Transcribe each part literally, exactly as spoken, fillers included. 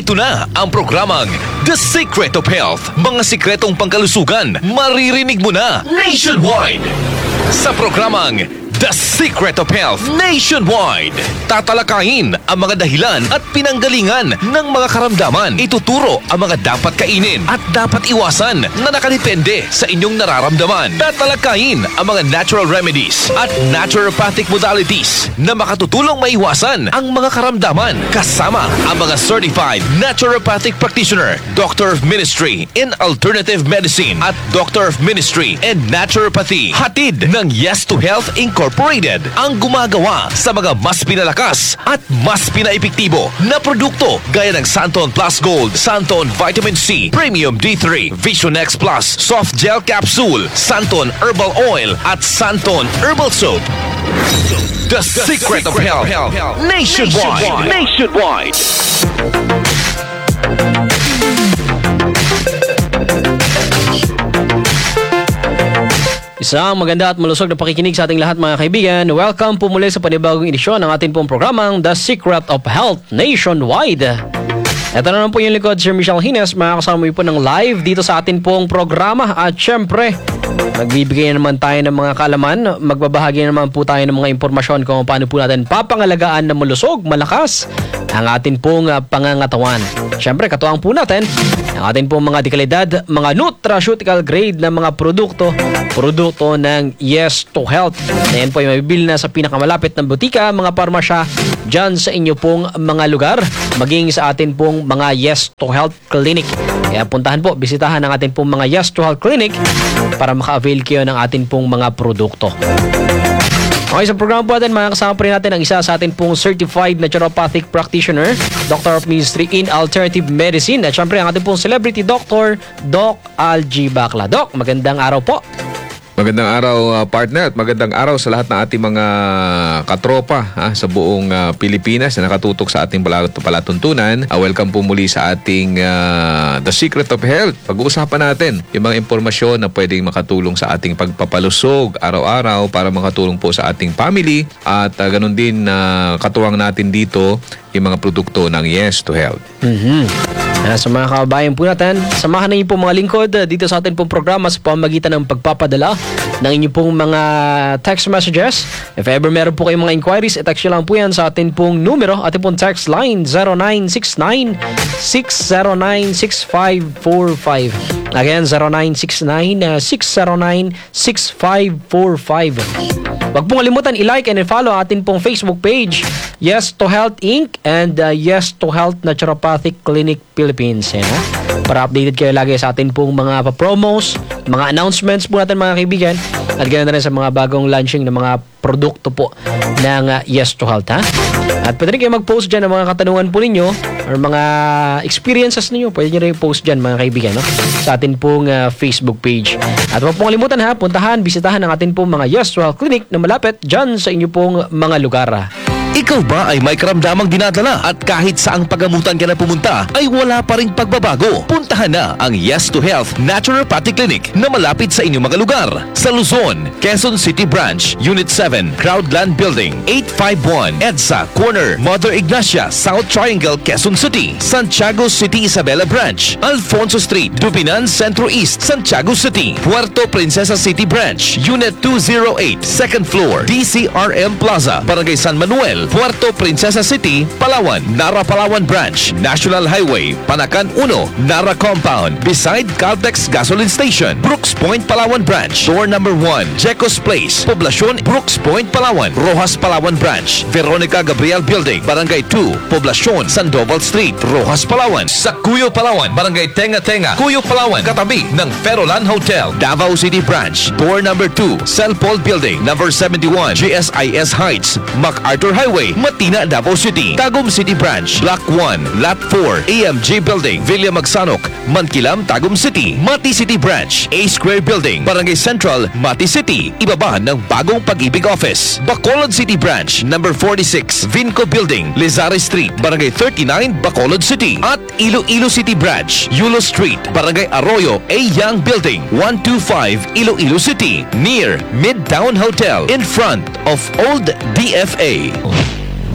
Narito na ang programang The Secret of Health. Mga sikretong pangkalusugan, maririnig mo na nationwide. Sa programang The Secret of Health Nationwide, tatalakayin ang mga dahilan at pinanggalingan ng mga karamdaman. Ituturo ang mga dapat kainin at dapat iwasan na nakadepende sa inyong nararamdaman. Tatalakayin ang mga natural remedies at naturopathic modalities na makatutulong maiwasan ang mga karamdaman. Kasama ang mga certified naturopathic practitioner, Doctor of Ministry in Alternative Medicine at Doctor of Ministry in Naturopathy. Hatid ng Yes to Health Incorporated. Incorporated ang gumagawa sa mga mas pinalakas at mas pinaepektibo na produkto gaya ng Santon Plus Gold, Santon Vitamin C, Premium D three, Vision X Plus, Soft Gel Capsule, Santon Herbal Oil at Santon Herbal Soap. The, The Secret, Secret of Health, health. Nationwide. Nationwide. Isang maganda at malusog na pakikinig sa ating lahat mga kaibigan. Welcome po muli sa panibagong edisyon ng ating pong programang The Secret of Health Nationwide. Ito na naman po yung likod, Sir Michelle Hines. Makakasama po ng live dito sa ating pong programa. At syempre, magbibigay naman tayo ng mga kaalaman. Magbabahagi naman po tayo ng mga impormasyon kung paano po natin papangalagaan na malusog, malakas ang ating pong uh, pangangatawan. Syempre, katuwang po natin ang ating pong mga dekalidad, mga nutraceutical grade na mga produkto, produkto ng Yes to Health. Na yan po ay mabibili na sa pinakamalapit ng butika, mga parmasya, dyan sa inyo pong mga lugar, maging sa atin pong mga Yes to Health Clinic. Kaya puntahan po, bisitahan ang atin pong mga Yes to Health Clinic para maka-avail kayo ng atin pong mga produkto. Okay, sa programa po natin, makakasama pa rin natin ang isa sa atin pong Certified Naturopathic Practitioner, Doctor of Ministry in Alternative Medicine, at syempre ang ating pong Celebrity Doctor, Doc Algie Bacla. Doc, magandang araw po. Magandang araw, uh, partner, at magandang araw sa lahat ng ating mga katropa ha, sa buong uh, Pilipinas na nakatutok sa ating palat- palatuntunan. Uh, welcome po muli sa ating uh, The Secret of Health. Pag-uusapan natin yung mga impormasyon na pwedeng makatulong sa ating pagpapalusog araw-araw para makatulong po sa ating family, at uh, ganun din uh, katuwang natin dito yung mga produkto ng Yes to Health. Mm-hmm. Uh, sa mga kababayan po natin, samahan niyo po mga lingkod uh, dito sa ating pong programa sa pamamagitan ng pagpapadala ng inyong pong mga text messages. If ever meron po kayong mga inquiries, i-text nyo lang po yan sa ating pong numero, ating pong text line zero nine six nine, six zero nine, six five four five. Again, zero nine six nine, six zero nine, six five four five. Huwag pong kalimutan i-like and i-follow atin pong Facebook page, Yes to Health Incorporated and uh, Yes to Health Naturopathic Clinic Philippines. Yan, ha? Para updated kayo lagi sa atin pong mga pa-promos, mga announcements po natin mga kaibigan, at ganoon na rin sa mga bagong launching ng mga produkto po ng uh, Yes to Health. Ha? At pwede rin kayo mag-post dyan ng mga katanungan po ninyo or mga experiences ninyo. Pwede nyo rin post dyan mga kaibigan, no? Sa atin pong uh, Facebook page. At huwag pong kalimutan ha, puntahan, bisitahan ang atin pong mga Yes to Health Clinic na malapit dyan sa inyo pong mga lugar. Ikaw ba ay may karamdamang dinadala at kahit saang pagamutan ka na pumunta ay wala pa ring pagbabago? Puntahan na ang Yes to Health Naturopathic Clinic na malapit sa inyong mga lugar. Sa Luzon, Quezon City Branch, Unit seven, Crowdland Building, eight five one, EDSA, Corner, Mother Ignacia, South Triangle, Quezon City. Santiago City Isabela Branch, Alfonso Street, Dupinan Centro East, Santiago City. Puerto Princesa City Branch, Unit two oh eight, second floor, D C R M Plaza, Barangay San Manuel, Puerto Princesa City, Palawan. Nara Palawan Branch, National Highway, Panacan one, Nara Compound, beside Caltex Gasoline Station. Brooks Point, Palawan Branch, door number one, Jecos Place, Poblacion, Brooks Point, Palawan. Rojas Palawan Branch, Veronica Gabriel Building, Barangay two, Poblacion, Sandoval Street, Rojas Palawan. Sa Cuyo, Palawan, Barangay Tenga Tenga, Cuyo, Palawan, katabi ng Ferolan Hotel. Davao City Branch, door number two, Celpol Building, number seventy-one, G S I S Heights, MacArthur Highway, Matina, Davao City. Tagum City Branch, Block one, Lot four, A M G Building, Villa Magsanok, Mankilam, Tagum City. Mati City Branch, A Square Building, Barangay Central, Mati City, ibaba ng bagong Pag-ibig Office. Bacolod City Branch, number forty-six, Vinco Building, Lizari Street, Barangay thirty-nine, Bacolod City. At Iloilo City Branch, Yulo Street, Barangay Arroyo, A Young Building, one two five, Iloilo City, near Midtown Hotel, in front of Old D F A.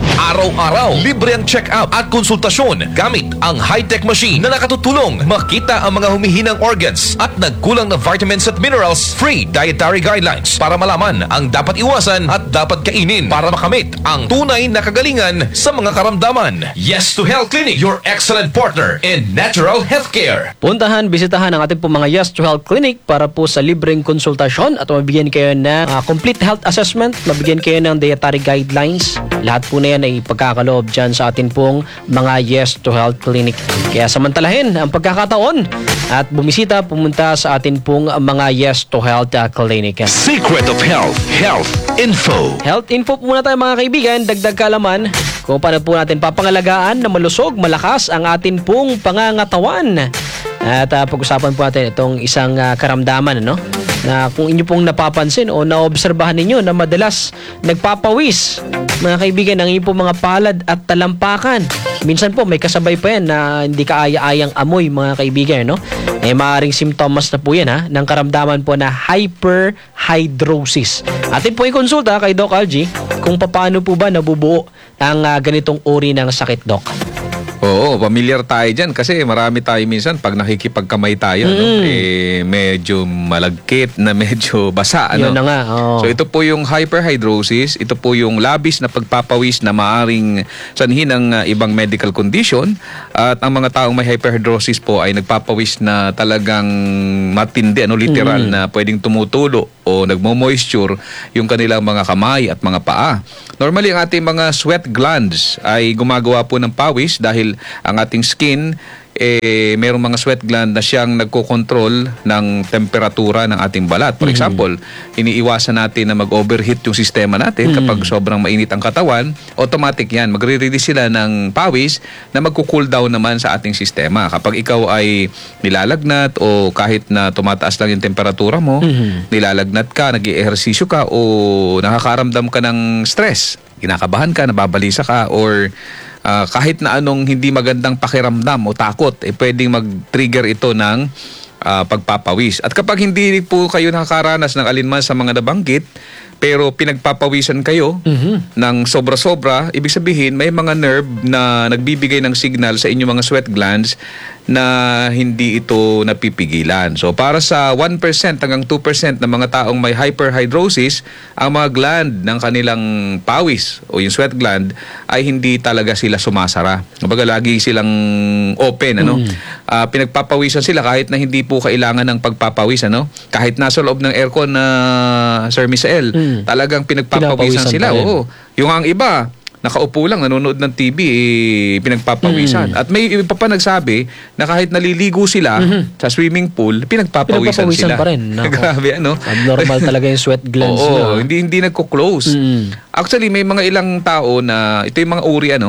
Araw-araw, libre ang check-up at konsultasyon gamit ang high-tech machine na nakatutulong makita ang mga humihinang organs at nagkulang na vitamins at minerals. Free dietary guidelines para malaman ang dapat iwasan at dapat kainin para makamit ang tunay na kagalingan sa mga karamdaman. Yes to Health Clinic, your excellent partner in natural healthcare. Puntahan, bisitahan ang ating po mga Yes to Health Clinic para po sa libreng konsultasyon at mabigyan kayo ng uh, complete health assessment, mabigyan kayo ng dietary guidelines. Lahat po na yan ay pagkakaloob dyan sa atin pong mga Yes to Health Clinic. Kaya samantalahin ang pagkakataon at bumisita, pumunta sa atin pong mga Yes to Health uh, Clinic. Secret of Health, Health Info. Health info po muna tayo mga kaibigan, dagdag kalaman kung paano po natin papangalagaan na malusog, malakas ang atin pong pangangatawan. At uh, pag-usapan po natin itong isang uh, karamdaman, ano? Na kung inyo pong napapansin o naobserbahan ninyo na madalas nagpapawis, mga kaibigan, ang inyong pong mga palad at talampakan. Minsan po may kasabay pa yan na hindi kaaya-ayang amoy, mga kaibigan, no? Eh maaaring simptomas na po yan, ha, ng karamdaman po na hyperhidrosis. Atin po i-konsulta kay Doc Algie kung paano po ba nabubuo ang uh, ganitong uri ng sakit, Doc. Oo, familiar tayo dyan kasi marami tayo minsan pag nakikipagkamay tayo, Mm. no, eh, medyo malagkit na medyo basa. Ano? Yun na nga. Oo. So ito po yung hyperhidrosis, ito po yung labis na pagpapawis na maaring sanhin ng uh, ibang medical condition, at ang mga taong may hyperhidrosis po ay nagpapawis na talagang matindi, ano, literal Mm. na pwedeng tumutulo o nagmo-moisture yung kanilang mga kamay at mga paa. Normally ang ating mga sweat glands ay gumagawa po ng pawis dahil ang ating skin eh merong mga sweat gland na siyang nagkokontrol ng temperatura ng ating balat. For example, iniiwasan natin na mag-overheat yung sistema natin kapag sobrang mainit ang katawan. Automatic yan, magre-release sila ng pawis na magko-cool down naman sa ating sistema. Kapag ikaw ay nilalagnat o kahit na tumataas lang yung temperatura mo, nilalagnat ka, nag-i-ehersisyo ka o nakakaramdam ka ng stress, kinakabahan ka, nababalisa ka, or Uh, kahit na anong hindi magandang pakiramdam o takot, eh pwedeng mag-trigger ito ng uh, pagpapawis. At kapag hindi po kayo nakakaranas ng alinman sa mga nabanggit, pero pinagpapawisan kayo Mhm. ng sobra-sobra, ibig sabihin may mga nerve na nagbibigay ng signal sa inyong mga sweat glands na hindi ito napipigilan. So para sa one percent hanggang two percent ng mga taong may hyperhidrosis, ang mga gland ng kanilang pawis o yung sweat gland ay hindi talaga sila sumasara. Kumbaga lagi silang open, ano? Ah, pinagpapawisan sila kahit na hindi po kailangan ng pagpapawis, ano? Kahit nasa loob ng aircon na Sir Misael, Mm. talagang pinagpapawisan Pinapawisan sila. pa rin. Oo. Yung ang iba, nakaupo lang, nanonood ng T V, eh, pinagpapawisan. At may iba pa nagsabi na kahit naliligo sila sa swimming pool, pinagpapawisan, Pinagpapawisan sila. pa rin. Nako. Grabe, ano? Abnormal talaga yung sweat glands Oo, nyo. hindi hindi nagko-close. Mm. Actually, may mga ilang tao na ito yung mga uri, ano,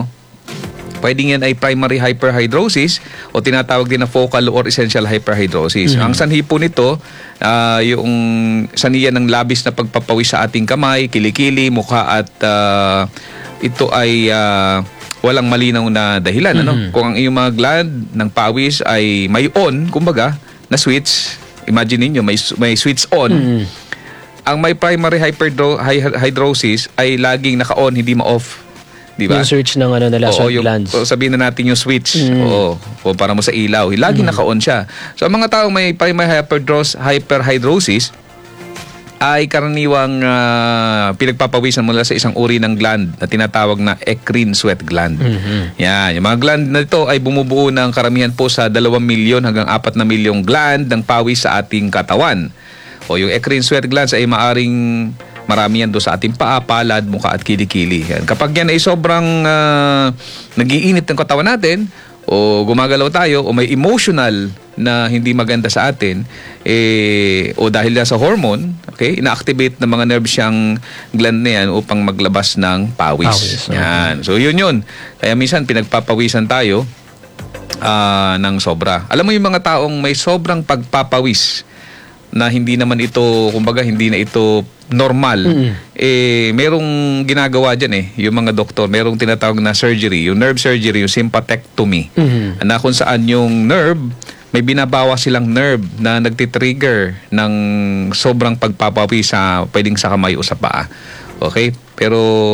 pwedeng yan ay primary hyperhidrosis o tinatawag din na focal or essential hyperhidrosis. Ang sanhi po nito, ah, yung saniya ng labis na pagpapawis sa ating kamay, kilikili, mukha, at ah, ito ay ah, walang malinaw na dahilan. Ano? Kung ang iyong mga gland ng pawis ay may on, kumbaga, na switch, imagine niyo may, may switch on. Ang may primary hyperdro- hy- hydrosis ay laging naka-on, hindi ma-off. Di ba? Yung switch ng ano nila, Oo, sweat yung, glands. o sabihin na natin yung switch. Oo, o para mo sa ilaw. Lagi naka-on siya. So, ang mga taong may primary hyperdros, hyperhidrosis ay karaniwang ah, pinagpapawisan mula sa isang uri ng gland na tinatawag na eccrine sweat gland. Yan. Yung mga gland na ito ay bumubuo ng karamihan po sa dalawang milyon hanggang apat na milyong gland ng pawis sa ating katawan. O yung eccrine sweat glands ay maaring marami yan doon sa ating paa, palad, mukha at kilikili. Yan. Kapag yan ay sobrang uh, nagiinit ng katawan natin, o gumagalaw tayo, o may emotional na hindi maganda sa atin, eh, o dahil yan sa hormone, okay, ina-activate ng mga nerves yung gland na yan upang maglabas ng pawis. Pawis, okay. Yan. So yun yun. Kaya minsan pinagpapawisan tayo uh, ng sobra. Alam mo yung mga taong may sobrang pagpapawis na hindi naman ito, kumbaga hindi na ito normal, Mm. eh merong ginagawa dyan eh, yung mga doktor, merong tinatawag na surgery, yung nerve surgery, yung sympathectomy, Mhm. na kung saan yung nerve, may binabawa silang nerve na nagtitrigger ng sobrang pagpapawi sa, pwedeng sa kamay o sa paa. Okay? Pero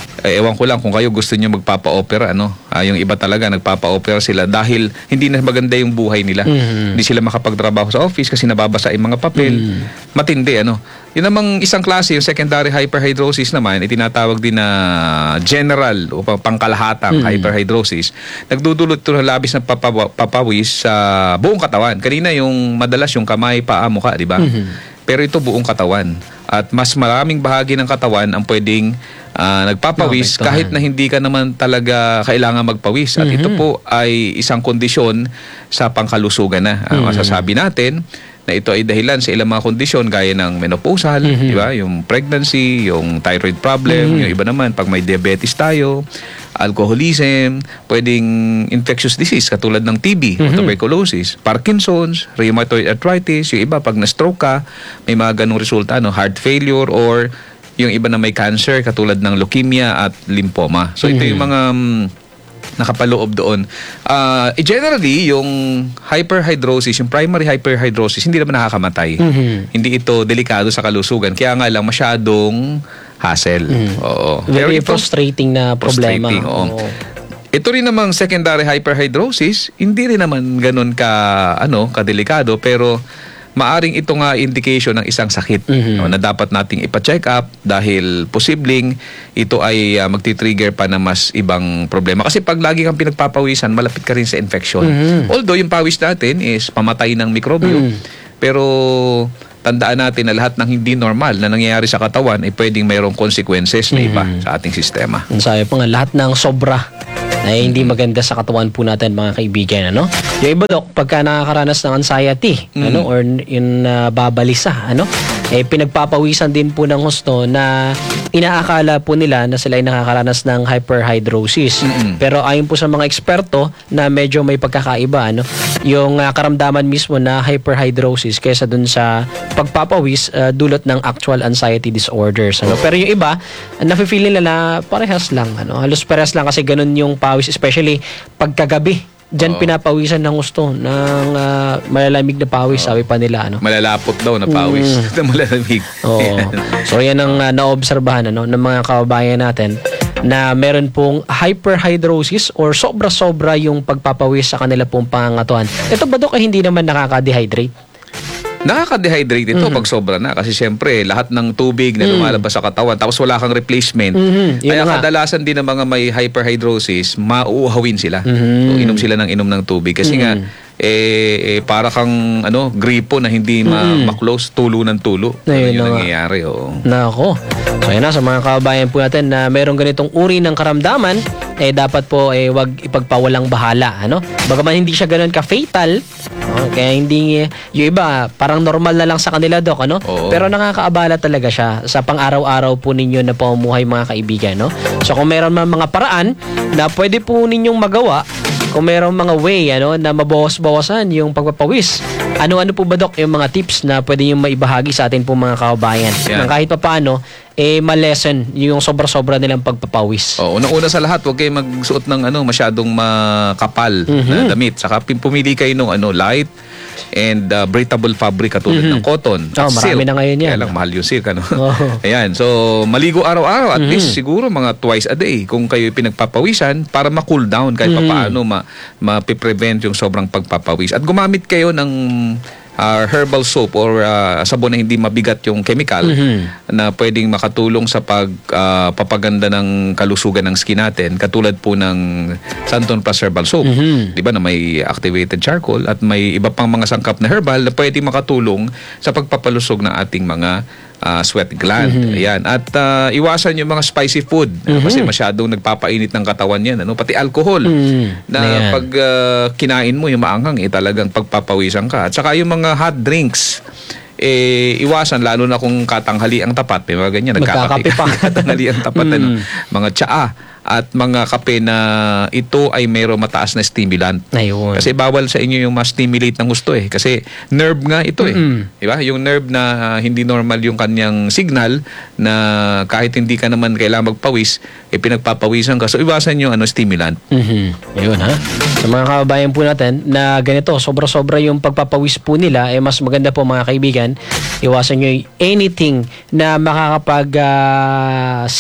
eh, ewan ko lang kung kayo gusto niyo magpapa-opera, ano? Ah, yung iba talaga nagpapa-opera sila dahil hindi na maganda yung buhay nila. Mhm. Hindi sila makapagtrabaho sa office kasi nababasa yung mga papel. Matindi, ano? Yun namang isang klase, yung secondary hyperhidrosis naman, itinatawag din na general o pang- pangkalahatang hyperhidrosis. Nagdudulot ito ng labis na papawa- papawis sa buong katawan. Kanina yung madalas yung kamay, paa, mukha, di ba? Pero ito buong katawan. At mas maraming bahagi ng katawan ang pwedeng ah, nagpapawis Maapektuhan. kahit na hindi ka naman talaga kailangan magpawis. At ito po ay isang kondisyon sa pangkalusugan na. Ah, masasabi natin na ito ay dahilan sa ilang mga kondisyon gaya ng menopausal, di ba? Yung pregnancy, yung thyroid problem, yung iba naman pag may diabetes tayo, alcoholism, pwedeng infectious disease katulad ng T B o tuberculosis, Parkinson's, rheumatoid arthritis, yung iba pag na-stroke ka, may mga ganung resulta, no? Heart failure or yung iba na may cancer katulad ng leukemia at lymphoma. So ito yung mga mm, nakapaloob doon. Uh, generally, yung hyperhidrosis, yung primary hyperhidrosis, hindi naman nakakamatay. Hindi ito delikado sa kalusugan. Kaya nga lang masyadong hassle. Oo. Pero Very ito- frustrating na problema. Frustrating, oo. Oo. Ito rin namang secondary hyperhidrosis, hindi rin naman ganun ka, ano, kadelikado, pero maaring ito nga indication ng isang sakit no, na dapat nating ipa-check up dahil posibleng ito ay uh, magti-trigger pa na mas ibang problema. Kasi pag lagi kang pinagpapawisan, malapit ka rin sa infection. Although yung pawis natin is pamatay ng mikrobyo, pero tandaan natin na lahat ng hindi normal na nangyayari sa katawan ay pwedeng mayroong consequences na iba sa ating sistema. Ang sabi pa nga, lahat ng sobra ay hindi maganda sa katawan po natin, mga kaibigan, ano? Yung iba, Dok, pagka nakakaranas ng anxiety, ano, or yung uh, babalisa, ano, eh, pinagpapawisan din po ng husto na inaakala po nila na sila ay nakakaranas ng hyperhidrosis. Pero ayon po sa mga eksperto na medyo may pagkakaiba, ano, yung uh, karamdaman mismo na hyperhidrosis kaysa dun sa pagpapawis, uh, dulot ng actual anxiety disorders, ano. Pero yung iba, nafe-feel nila na parehas lang, ano, halos parehas lang kasi ganun yung pawis, especially pagkagabi. Diyan pinapawisan ng gusto ng uh, malalamig na pawis, sabi pa nila, ano. Malalapot daw na pawis na malalamig. Oo. So yan ang uh, naobserbahan, ano, ng mga kababayan natin na meron pong hyperhidrosis or sobra-sobra yung pagpapawis sa kanila pong pangangatuhan. Ito ba, Dok, ay hindi naman nakaka-dehydrate? Nakaka-dehydrate ito pag sobra na kasi syempre lahat ng tubig na lumalabas sa katawan tapos wala kang replacement. Mhm. Yun Kaya nga. kadalasan din ng mga may hyperhidrosis, mauuhawin sila. So, inom sila ng inom ng tubig kasi nga eh, eh para kang ano gripo na hindi ma- ma-close, tulo ng tulo. Ano Ayun yung na nga. nangyayari. Oo. Nako. So yan na, sa mga kababayan po natin na merong ganitong uri ng karamdaman, eh dapat po eh wag ipagpawalang bahala, ano? Bagaman hindi siya ganoon ka-fatal, no? Kaya hindi yung iba parang normal na lang sa kanila, Dok, ano? Oo. Pero nakakaabala talaga siya sa pang-araw-araw po ninyo na pamumuhay, mga kaibigan, no? So kung meron man mga paraan na pwede po ninyong magawa, kung mayroong mga way, ano, na mabawas-bawasan yung pagpapawis, ano-ano po ba, Dok, yung mga tips na pwede yung maibahagi sa atin po, mga kababayan? Yan. Nang kahit pa paano, eh, ma-lessen yung sobra-sobra nilang pagpapawis. Oo, unang-una sa lahat, huwag kayo magsuot ng ano masyadong makapal na damit. Saka pin- pumili kayo ng ano light and uh, breathable fabric katulad ng cotton. Oh, at marami silk. na ngayon yan. Kaya lang mahal yung silk, ano. Oo. Ayan, so maligo araw-araw at least siguro mga twice a day kung kayo pinagpapawisan para ma-cool down kahit papaano ma ma-prevent yung sobrang pagpapawis. At gumamit kayo ng uh, herbal soap or uh, sabon na hindi mabigat yung chemical na pwedeng makatulong sa pagpapaganda ng kalusugan ng skin natin katulad po ng Santon Plus Herbal Soap. Di ba na may activated charcoal at may iba pang mga sangkap na herbal na pwedeng makatulong sa pagpapalusog ng ating mga uh, sweat gland. Ayan. At uh, iwasan yung mga spicy food uh, kasi masyadong nagpapainit ng katawan yan. Ano? Pati alcohol na Ayan. pag uh, kinain mo yung maanghang, eh, talagang pagpapawisan ka. At saka yung mga hot drinks, eh, iwasan, lalo na kung katanghali ang tapat. May mga ganyan, Magkakape nagkakape pa. katanghali ang tapat. ano? Mga tsaa at mga kape na ito ay mayroong mataas na stimulant. Ayun. Kasi bawal sa inyo yung ma-stimulate ng gusto eh. Kasi nerve nga ito eh. Di ba? Yung nerve na uh, hindi normal yung kanyang signal na kahit hindi ka naman kailangan magpawis, eh pinagpapawisan ka. So iwasan yung ano, stimulant. Mhm. Ayun, ha. Sa mga kababayan po natin na ganito, sobra-sobra yung pagpapawis po nila, eh mas maganda po, mga kaibigan, iwasan nyo yung anything na makakapag ah, sira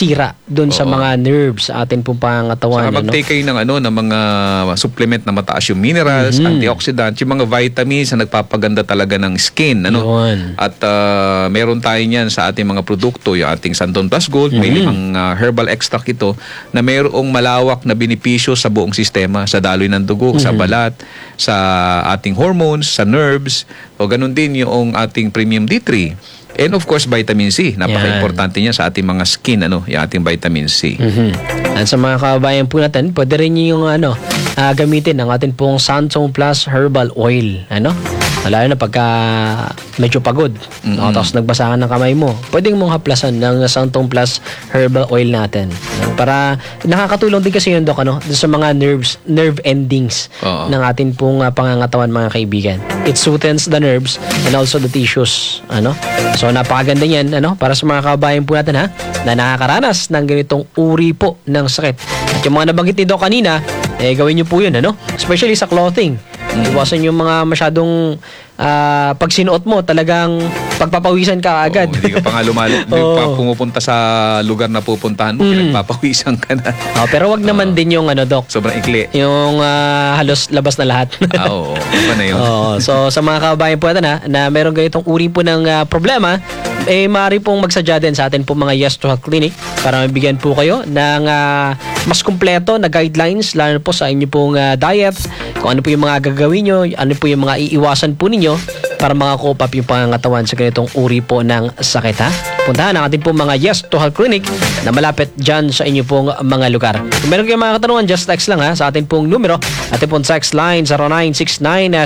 dun sa Oo. mga nerves sa atin pong pangangatawan. Saka ano? mag-take kayo ng, ano, ng mga supplement na mataas yung minerals, Mhm. antioxidants, yung mga vitamins na nagpapaganda talaga ng skin. Ano? Yun. At ah, meron tayo niyan sa ating mga produkto, yung ating Santon Plus Gold, may Mhm. limang ah, herbal extract ito na mayroong malawak na benepisyo sa buong sistema, sa daloy ng dugo, sa balat, sa ating hormones, sa nerves, o ganun din yung ating Premium D three. And of course, vitamin C. Napaka-importante niya sa ating mga skin, ano, yung ating vitamin C. Mhm. At sa mga kababayan po natin, pwede rin yung ano, ah, gamitin ang atin pong Santon Plus Herbal Oil. Ano? Lalo na pagka medyo pagod, no, tapos nagbasahan ng kamay mo, pwedeng mong haplasan ng Santon Plus Herbal Oil natin. No? Para nakakatulong din kasi yun, Dok, ano, dun sa mga nerves, nerve endings Oo. ng atin pong ah, pangangatawan, mga kaibigan. It soothes the nerves and also the tissues. Ano? So napakaganda yan, ano, para sa mga kababayan po natin, ha, na nakakaranas ng ganitong uri po ng sakit. At yung mga nabanggit ni Doc kanina, eh gawin niyo po yun, ano? Especially sa clothing. Iwasan yung mga masyadong ah, pag sinuot mo, talagang pagpapawisan ka agad. Oo, hindi ka pa nga lumalo, hindi Oo. pa pumupunta sa lugar na pupuntahan mo, pinagpapawisan ka na. Oh, pero wag naman din yung ano, Doc, Sobrang ikli. yung ah, halos labas na lahat. Ah, oo. Ano na yun? Oo. So sa mga kababayan po natin, ha, na meron ganitong uri po ng ah, problema, eh maaari pong magsadya din sa atin po mga Yes to Health Clinic para mabigyan po kayo ng ah, mas kumpleto na guidelines, lalo po sa inyo pong ah, diet, kung ano po yung mga gagawin nyo, ano po yung mga iiwasan po ninyo para makakope up yung pangangatawan sa ganitong uri po ng sakit, ha. Puntahan ang ating pong mga Yes to Health Clinic na malapit dyan sa inyo pong mga lugar. Kung meron kayong mga katanungan, just text lang, ha, sa ating pong numero. Ating pong text line zero nine six nine